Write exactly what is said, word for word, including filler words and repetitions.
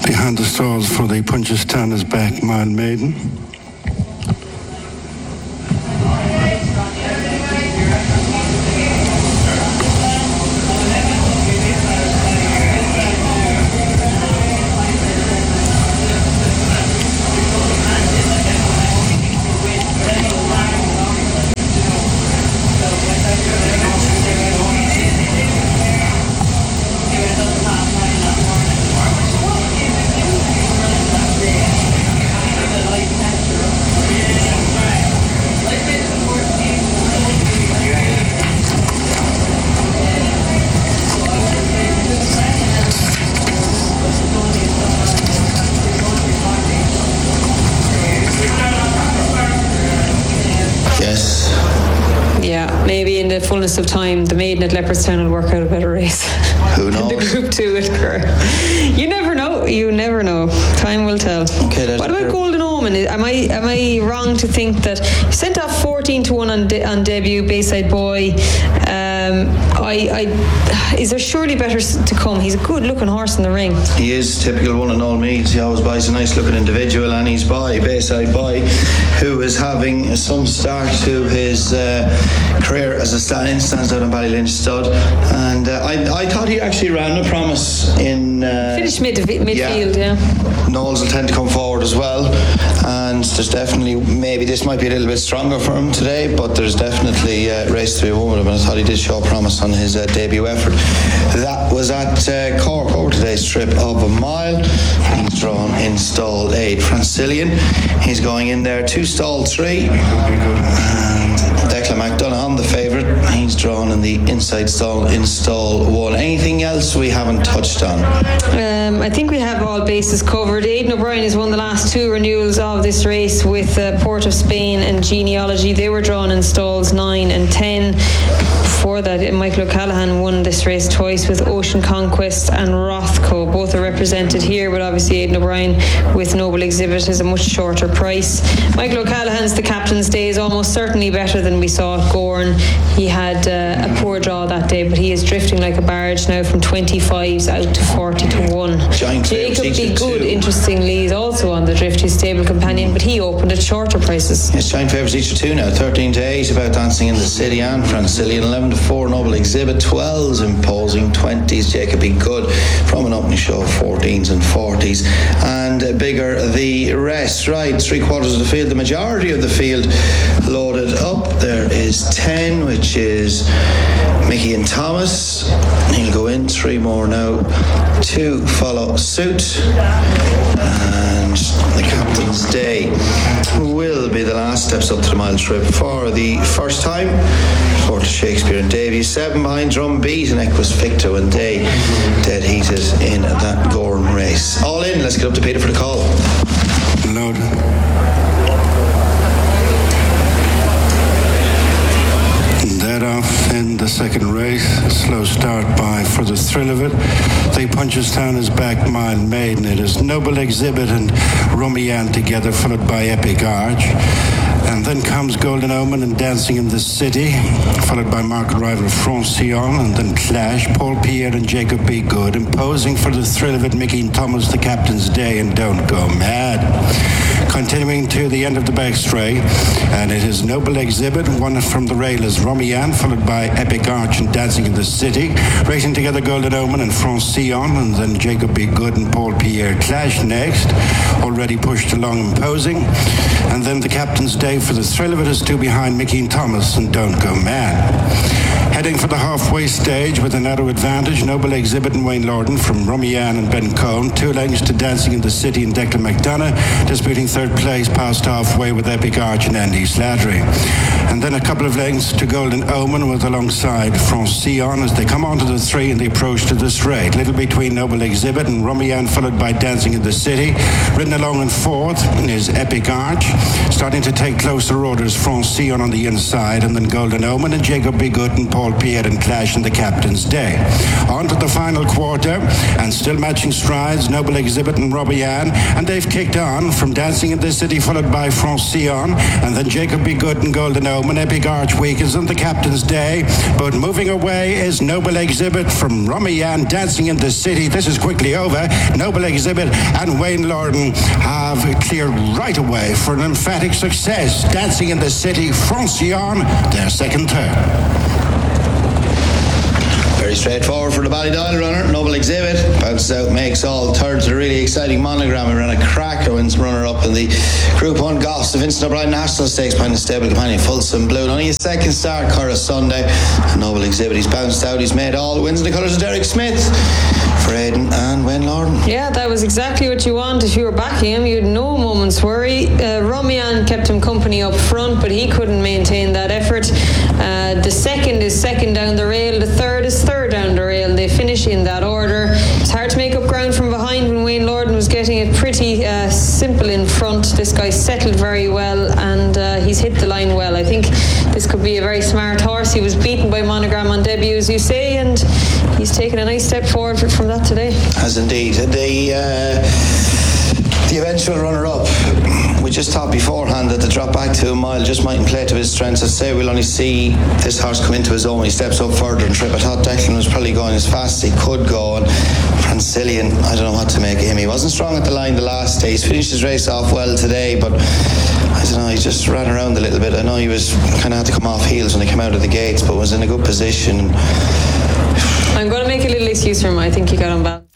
Behind the stalls for the Punchestowners back Mile Maiden. Maybe in the fullness of time, the maiden at Leopardstown will work out a better race. Who knows? The Group Two at Kerr. You never know. You never know. Time will tell. Okay, what about fair. Golden Omen? Am I am I wrong to think that you sent off fourteen to one on de- on debut, Bayside Boy? Um, I, I is there surely better to come? He's a good looking horse in the ring. He is typical one in all meets. He always buys a nice looking individual, and he's by Bayside Boy, who is having some start to his uh, career as a stallion. Stands out on Ballylynch stud, and uh, I I thought he actually ran a promise in uh, finished mid midfield. Yeah. yeah. Knowles will tend to come forward as well, and there's definitely maybe this might be a little bit stronger for him today, but there's definitely uh, race to be won with him, and I thought he did show promise on his uh, debut effort. That was at uh, Cork over today's trip of a mile. He's drawn in stall eight. Francillian, he's going in there two stall three, and Declan McDonough, the favourite, he's drawn in the inside stall in stall one. Anything else we haven't touched on? Um, I think we have all bases covered. Aidan O'Brien has won the last two renewals of this race with uh, Port of Spain and Genealogy. They were drawn in stalls nine and ten. Before that, Michael O'Callaghan won this race twice with Ocean Conquest and Rothco. Both are represented here, but obviously Aidan O'Brien with Noble Exhibit is a much shorter price. Michael O'Callaghan's The Captain's Day is almost certainly better than we saw at Gorn. He had uh, a poor draw that day, but he is drifting like a barge now from twenty-fives out to forty to one. Jacob Be Good, interestingly, is also on the drift, his stable companion, but he opened at shorter prices. Yes, giant favourites each of two now. thirteen to eight about Dancing in the City and Francillian. eleven to four Noble Exhibit. twelves Imposing. twenties Jacob Be Good from an opening show of fourteens and forties, and uh, bigger the rest. Right, three quarters of the field, the majority of the field loaded up. There is ten, which is Mickey and Thomas. He'll go in. Three more now. Two follow suit, and the Captain's Day will be the last steps up to the mile trip for the first time for Shakespeare and Davy. Seven behind Drumbeat and Equus Victor and Day dead heated in that Gorn race. All in. Let's get up to Peter for the call. Load. That off in the second race. A slow start by For the Thrill of It. The Punchestowners back Mile Maiden. It is Noble Exhibit and Romian together, followed by Epic Arch. And then comes Golden Omen and Dancing in the City, followed by market rival Francion, and then Clash, Paul Pierre and Jacob Be Good, Imposing, For the Thrill of It, Mickey and Thomas, The Captain's Day, and Don't Go Mad. Continuing to the end of the back straight, and it is Noble Exhibit, one from the rail is Romian, followed by Epic Arch and Dancing in the City, racing together Golden Omen and Francion, and then Jacob Be Good and Paul Pierre. Clash next, already pushed along Imposing, and then The Captain's Day For the Thrill of It is two behind Mickey and Thomas and Don't Go Mad. Heading for the halfway stage with a narrow advantage, Noble Exhibit and Wayne Lorden from Romian and Ben Cohn. Two lengths to Dancing in the City and Declan McDonough, disputing third place past halfway with Epic Arch and Andy Slattery. And then a couple of lengths to Golden Omen with alongside Francion as they come onto the three in the approach to the straight. Little between Noble Exhibit and Romian, followed by Dancing in the City. Ridden along in fourth is Epic Arch. Starting to take closer orders, Francion on the inside, and then Golden Omen and Jacob Be Good and Paul Paul Pierre and Clash in the Captain's Day. On to the final quarter, and still matching strides, Noble Exhibit and Robbie Ann, and they've kicked on from Dancing in the City, followed by Francion, and then Jacob Be Good and Golden Omen, Epic Arch Weekends on the Captain's Day. But moving away is Noble Exhibit from Robbie Ann, Dancing in the City. This is quickly over. Noble Exhibit and Wayne Lorden have cleared right away for an emphatic success. Dancing in the City, Francion, their second turn. Very straightforward for the Ballydoyle runner. Noble Exhibit bounces out, makes all. Third to the really exciting Monogram. He ran a cracker, wins runner-up in the Group one Goffs, the Vincent O'Brien National Stakes behind the stable companion Folsom Blue. Only a second start, Curra Sunday. And Noble Exhibit, he's bounced out, he's made all the wins in the colours of Derek Smith for Aidan and Wayne Lorden. Yeah, that was exactly what you want. If you were backing him, you had no moment's worry. Uh, Romian kept him company up front, but he couldn't maintain that effort. Uh, the second is second down the rail, the third is third down the rail. They finish in that order. It's hard to make up ground from behind when Wayne Lorden was getting it pretty uh, simple in front. This guy settled very well, and uh, he's hit the line well. I think this could be a very smart horse. He was beaten by Monogram on debut, as you say, and he's taken a nice step forward from that today. As indeed. The uh, the eventual runner-up, we just thought beforehand that the drop back to a mile just mightn't play to his strengths. I'd say we'll only see this horse come into his own when he steps up further and trip. I thought Declan was probably going as fast as he could go, and Francillion, I don't know what to make of him. He wasn't strong at the line the last day. He's finished his race off well today, but I don't know, he just ran around a little bit. I know he was kind of had to come off heels when he came out of the gates, but was in a good position. I'm going to make a little excuse for him. I think he got on balance.